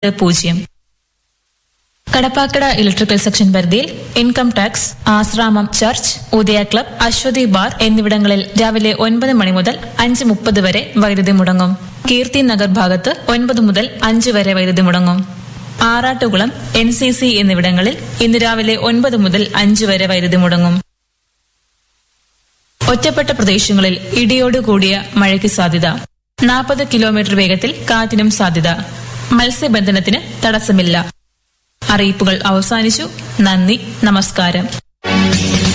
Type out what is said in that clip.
0. Kadappakada electrical section പരിധിയിൽ income tax, Asramam church, ഉദയ club, Aswathy bar എന്നിവിടങ്ങളിൽ രാവിലെ 9 മണി മുതൽ 5:30 വരെ വൈദ്യുതി മുടങ്ങും. കീർത്തി നഗർ ഭാഗത്ത് 9 മുതൽ 5 വരെ വൈദ്യുതി മുടങ്ങും. ആറാട്ടുകുളം, NCC എന്നിവിടങ്ങളിൽ ഇന്ന് രാവിലെ 9 മുതൽ 5 വരെ വൈദ്യുതി മുടങ്ങും. ഒറ്റപ്പെട്ട പ്രദേശങ്ങളിൽ ഇടിയോടുകൂടിയ മഴയ്ക്ക് സാധ്യത. 40 കിലോമീറ്റർ വേഗത്തിൽ കാറ്റിനും സാധ്യത. മത്സ്യബന്ധനത്തിന് തടസ്സമില്ല. അറിയിപ്പുകൾ അവസാനിച്ചു. നന്ദി, നമസ്കാരം.